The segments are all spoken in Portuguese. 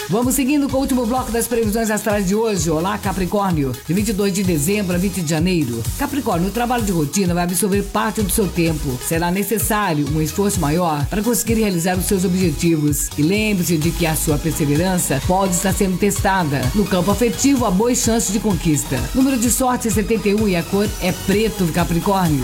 Vamos seguindo com o último bloco das previsões astrais de hoje. Olá, Capricórnio, de 22 de dezembro a 20 de janeiro. Capricórnio, o trabalho de rotina vai absorver parte do seu tempo. Será necessário um esforço maior para conseguir realizar os seus objetivos. E lembre-se de que a sua perseverança pode estar sendo testada. No campo afetivo, há boas chances de conquista. Número de sorte é 71 e a cor é preto, Capricórnio.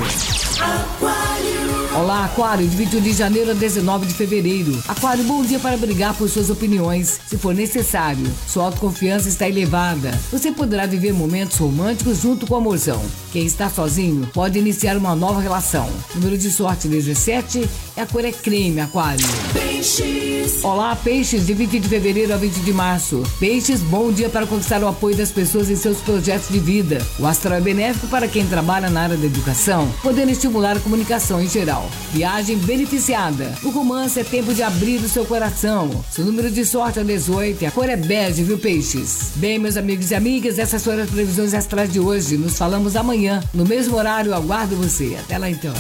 Olá, Aquário, de 21 de janeiro a 19 de fevereiro. Aquário, bom dia para brigar por suas opiniões, se for necessário. Sua autoconfiança está elevada. Você poderá viver momentos românticos junto com o amorzão. Quem está sozinho pode iniciar uma nova relação. Número de sorte 17 e a cor é creme, Aquário. Peixes. Olá, Peixes, de 20 de fevereiro a 20 de março. Peixes, bom dia para conquistar o apoio das pessoas em seus projetos de vida. O astral é benéfico para quem trabalha na área da educação, podendo estimular a comunicação em geral. Viagem beneficiada. O romance é tempo de abrir o seu coração. Seu número de sorte é 18 e a cor é bege, viu, Peixes? Bem, meus amigos e amigas, essas foram as previsões astrais de hoje. Nos falamos amanhã, no mesmo horário. Eu aguardo você. Até lá, então.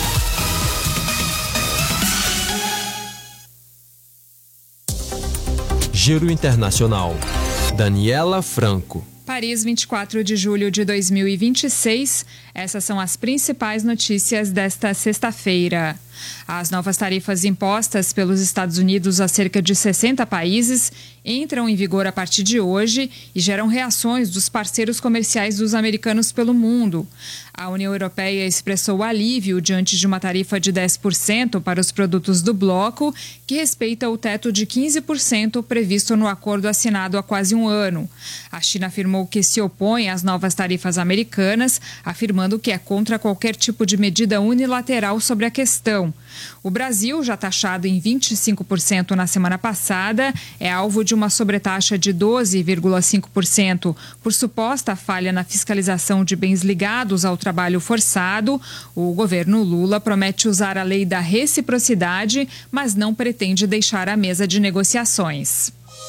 Giro Internacional. Daniela Franco. Paris, 24 de julho de 2026. Essas são as principais notícias desta sexta-feira. As novas tarifas impostas pelos Estados Unidos a cerca de 60 países entram em vigor a partir de hoje e geram reações dos parceiros comerciais dos americanos pelo mundo. A União Europeia expressou alívio diante de uma tarifa de 10% para os produtos do bloco, que respeita o teto de 15% previsto no acordo assinado há quase um ano. A China afirmou que se opõe às novas tarifas americanas, afirmando que é contra qualquer tipo de medida unilateral sobre a questão. O Brasil, já taxado em 25% na semana passada, é alvo de uma sobretaxa de 12,5% por suposta falha na fiscalização de bens ligados ao trabalho forçado. O governo Lula promete usar a lei da reciprocidade, mas não pretende deixar a mesa de negociações.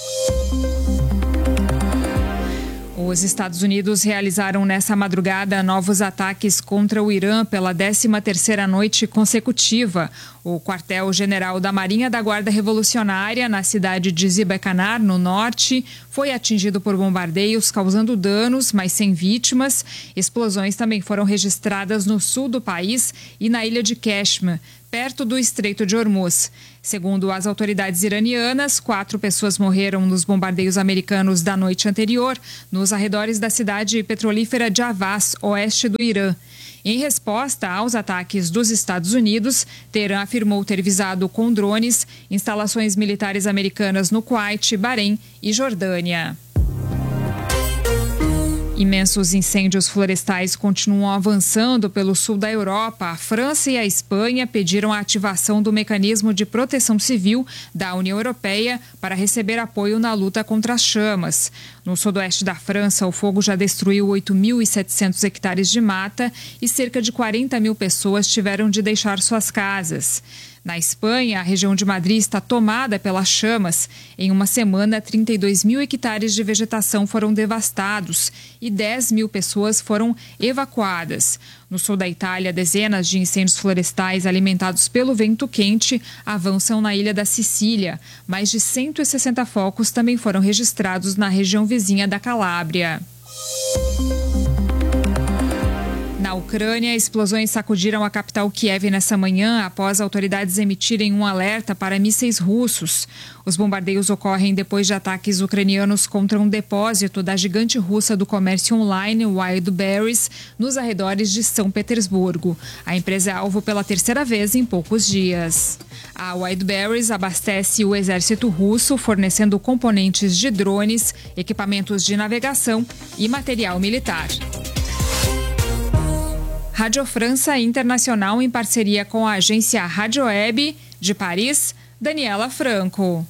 Os Estados Unidos realizaram nessa madrugada novos ataques contra o Irã pela 13ª noite consecutiva. O quartel-general da Marinha da Guarda Revolucionária, na cidade de Zibecanar, no norte, foi atingido por bombardeios, causando danos, mas sem vítimas. Explosões também foram registradas no sul do país e na ilha de Kashmir, perto do Estreito de Hormuz. Segundo as autoridades iranianas, 4 pessoas morreram nos bombardeios americanos da noite anterior, nos arredores da cidade petrolífera de Avaz, oeste do Irã. Em resposta aos ataques dos Estados Unidos, Teherã afirmou ter visado com drones instalações militares americanas no Kuwait, Bahrein e Jordânia. Imensos incêndios florestais continuam avançando pelo sul da Europa. A França e a Espanha pediram a ativação do mecanismo de proteção civil da União Europeia para receber apoio na luta contra as chamas. No sudoeste da França, o fogo já destruiu 8.700 hectares de mata e cerca de 40 mil pessoas tiveram de deixar suas casas. Na Espanha, a região de Madrid está tomada pelas chamas. Em uma semana, 32 mil hectares de vegetação foram devastados e 10 mil pessoas foram evacuadas. No sul da Itália, dezenas de incêndios florestais alimentados pelo vento quente avançam na ilha da Sicília. Mais de 160 focos também foram registrados na região vizinha da Calábria. Na Ucrânia, explosões sacudiram a capital Kiev nessa manhã após autoridades emitirem um alerta para mísseis russos. Os bombardeios ocorrem depois de ataques ucranianos contra um depósito da gigante russa do comércio online Wildberries nos arredores de São Petersburgo. A empresa é alvo pela 3ª vez em poucos dias. A Wildberries abastece o exército russo, fornecendo componentes de drones, equipamentos de navegação e material militar. Rádio França Internacional, em parceria com a agência Rádio Web de Paris, Daniela Franco.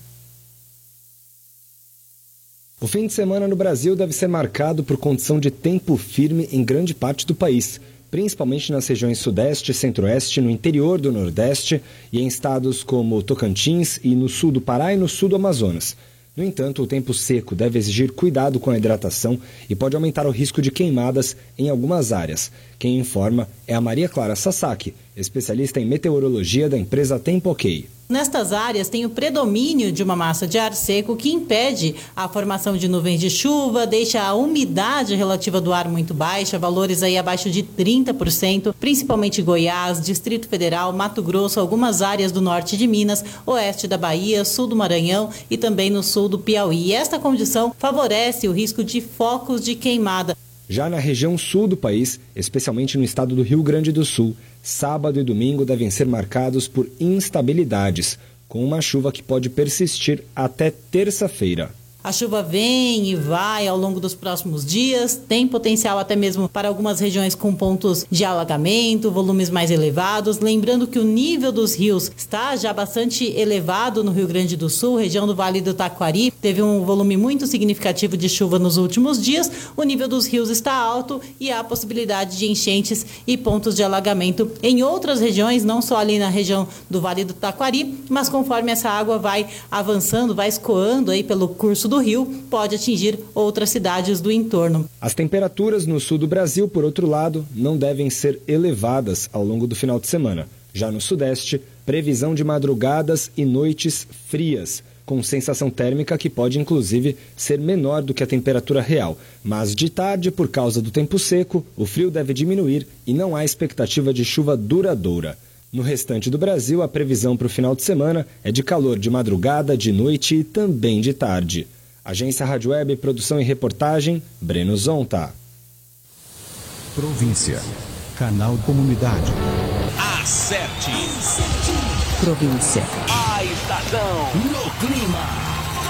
O fim de semana no Brasil deve ser marcado por condição de tempo firme em grande parte do país, principalmente nas regiões Sudeste e Centro-Oeste, no interior do Nordeste e em estados como Tocantins e no sul do Pará e no sul do Amazonas. No entanto, o tempo seco deve exigir cuidado com a hidratação e pode aumentar o risco de queimadas em algumas áreas. Quem informa é a Maria Clara Sasaki, especialista em meteorologia da empresa Tempo-OK. Nestas áreas tem o predomínio de uma massa de ar seco que impede a formação de nuvens de chuva, deixa a umidade relativa do ar muito baixa, valores aí abaixo de 30%, principalmente Goiás, Distrito Federal, Mato Grosso, algumas áreas do norte de Minas, oeste da Bahia, sul do Maranhão e também no sul do Piauí. E esta condição favorece o risco de focos de queimada. Já na região sul do país, especialmente no estado do Rio Grande do Sul, sábado e domingo devem ser marcados por instabilidades, com uma chuva que pode persistir até terça-feira. A chuva vem e vai ao longo dos próximos dias, tem potencial até mesmo para algumas regiões com pontos de alagamento, volumes mais elevados. Lembrando que o nível dos rios está já bastante elevado no Rio Grande do Sul, região do Vale do Taquari. Teve um volume muito significativo de chuva nos últimos dias. O nível dos rios está alto e há possibilidade de enchentes e pontos de alagamento em outras regiões, não só ali na região do Vale do Taquari, mas conforme essa água vai avançando, vai escoando aí pelo curso do rio, pode atingir outras cidades do entorno. As temperaturas no sul do Brasil, por outro lado, não devem ser elevadas ao longo do final de semana. Já no sudeste, previsão de madrugadas e noites frias, com sensação térmica que pode inclusive ser menor do que a temperatura real. Mas de tarde, por causa do tempo seco, o frio deve diminuir e não há expectativa de chuva duradoura. No restante do Brasil, a previsão para o final de semana é de calor de madrugada, de noite e também de tarde. Agência Rádio Web, produção e reportagem, Breno Zonta. Província. Canal Comunidade. Acerte. Província. A estação no clima.